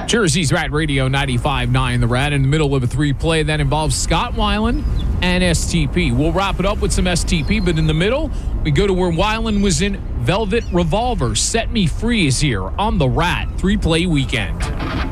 Jersey's Rat Radio 95.9 The Rat in the middle of a three-play that involves Scott Weiland and STP. We'll wrap it up with some STP, but in the middle, we go to where Weiland was in Velvet Revolver. Set Me Free is here on the Rat three-play weekend.